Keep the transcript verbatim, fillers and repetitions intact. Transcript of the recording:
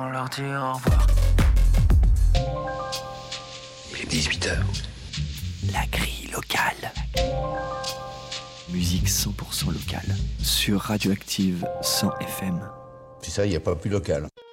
On leur dit au revoir. Il est dix-huit heures. La grille locale. Musique cent pour cent locale. Sur Radioactive cent F M. C'est ça, il n'y a pas plus local.